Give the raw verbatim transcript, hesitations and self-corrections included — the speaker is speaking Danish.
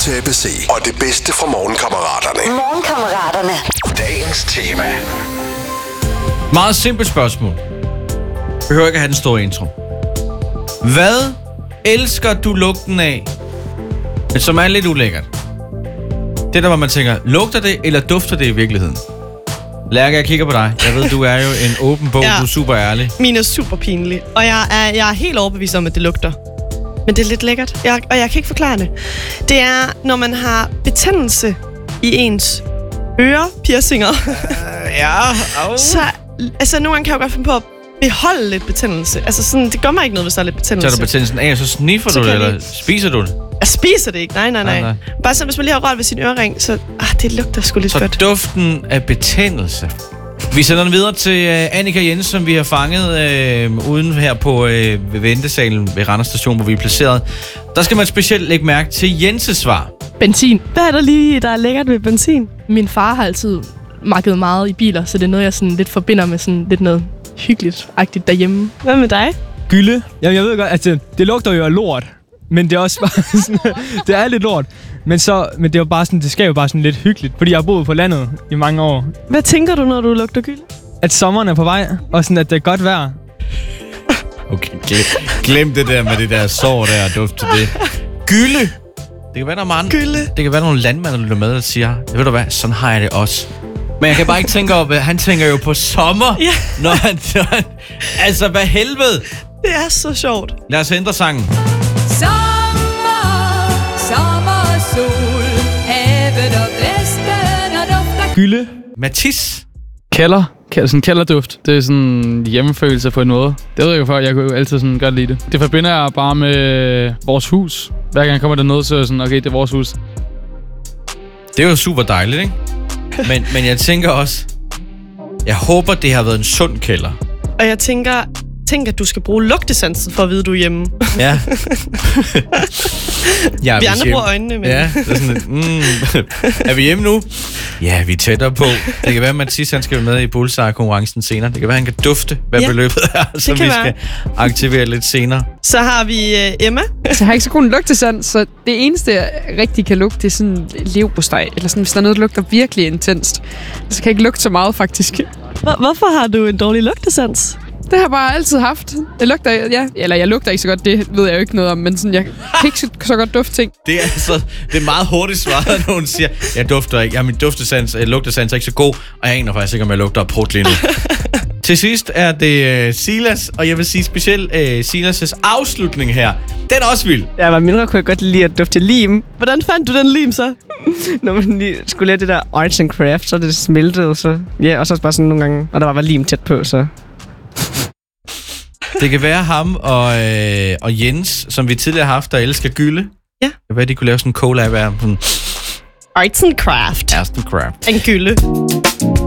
til A B C og det bedste fra Morgenkammeraterne. Morgenkammeraterne. Dagens tema. Meget simpelt spørgsmål. Behøver ikke at have den store intro. Hvad elsker du lugten af, men som er lidt ulækkert? Det der, hvor man tænker, lugter det, eller dufter det i virkeligheden? Lærke, jeg kigger på dig. Jeg ved, du er jo en åben bog. Ja. Du er super ærlig. Min er super pinlig. Og jeg er, jeg er helt overbevist om, at det lugter. Men det er lidt lækkert. Jeg, og jeg kan ikke forklare det. Det er, når man har betændelse i ens ørepiercinger. Uh, ja. Oh. Så altså, nogle gange kan jeg jo godt finde på at beholde lidt betændelse. Altså sådan, det gør mig ikke noget, hvis der er lidt betændelse. Tager du betændelsen af, og så sniffer så du det, eller ikke. Spiser du det? Jeg spiser det ikke. Nej, nej, nej. nej, nej. Bare så, hvis man lige har rørt ved sin ørering, så ah, det lugter sgu lidt så godt. Så duften af betændelse. Vi sender den videre til uh, Annika Jensen, som vi har fanget uh, uden her på uh, ved ventesalen ved Randers Station, hvor vi er placeret. Der skal man specielt lægge mærke til Jenses svar. Benzin. Hvad er der lige, der er lækkert ved benzin? Min far har altid makket meget i biler, så det er noget, jeg sådan lidt forbinder med sådan lidt noget hyggeligt-agtigt derhjemme. Hvad med dig? Gylde. Jamen, jeg ved godt, altså, det lugter jo af lort. Men det er også bare sådan, det er lidt lort. Men, så, men det, er jo bare sådan, det skal jo bare sådan lidt hyggeligt, fordi jeg har boet på landet i mange år. Hvad tænker du, når du lugter gylde? At sommeren er på vej, og sådan, at det er godt vejr. Okay, glem, glem det der med det der sår der og duft til det. Gylde! Det kan være, der er mange, Gylde. Det kan være, nogle landmænd, der lytter med og siger, ved du hvad, sådan har jeg det også. Men jeg kan bare ikke tænke over, han tænker jo på sommer, ja. når, han, når han... Altså, hvad helvede? Det er så sjovt. Lad os ændre sangen. Sommer, sommer, sol, havet og blæsten og dufter. Gylde. Mathis. Kælder. Kælder, sådan kælderduft. Det er sådan hjemmefølelse på en måde. Det ved jeg jo for, jeg kunne jo altid sådan godt lide det. Det forbinder jeg bare med vores hus. Hver gang jeg kommer dernede, så er sådan, okay, det er vores hus. Det er jo super dejligt, ikke? Men, men jeg tænker også, jeg håber, det har været en sund kælder. Og jeg tænker, tænk, at du skal bruge lugtesansen for at vide, du er hjemme. Ja. ja vi andre bruger øjnene, men... Ja, det er sådan lidt, mm, er vi hjemme nu? Ja, vi er tættere på. Det kan være, at Mathis, han skal være med i Bullseye-konkurrencen senere. Det kan være, han kan dufte, hvad ja, beløbet er, som vi skal være. aktivere lidt senere. Så har vi uh, Emma. Altså, jeg har ikke så god en lugtesans, så det eneste, jeg rigtig kan lugte, det er sådan leverpostej. Eller sådan, hvis der er noget, der lugter virkelig intenst. Så kan jeg ikke lugte så meget, faktisk. Hvor, hvorfor har du en dårlig lugtesans? Det har jeg bare altid haft. Jeg lugter, ja, eller jeg lugter ikke så godt, det ved jeg jo ikke noget om, men sådan, jeg kan ikke så, så godt dufte ting. Det er altså, det er meget hurtigt svaret, når hun siger, jeg dufter ikke, jeg har min duftesans, jeg lugtesans er ikke så god, og jeg aner faktisk ikke, om jeg lugter af prut lige nu. Til sidst er det uh, Silas, og jeg vil sige specielt uh, Silas' afslutning her. Den er også vild. Jeg var mindre, kunne jeg godt lide at dufte lim. Hvordan fandt du den lim så? Når man lige skulle lave det der arts and craft, så det smeltede, så ja, og så bare sådan nogle gange, og der var bare lim tæt på, så... Det kan være ham og, øh, og Jens, som vi tidligere har haft, der elsker gylde. Ja. Det kan være, de kunne lave sådan en collab af sådan... Arts and craft. Arts and craft. En gylde.